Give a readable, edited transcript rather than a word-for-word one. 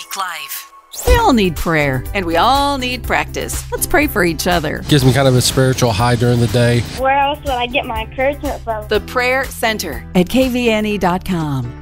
Talk Live. We all need prayer, and we all need practice. Let's pray for each other. Gives me kind of a spiritual high during the day. Where else would I get my encouragement from? The Prayer Center at kvne.com.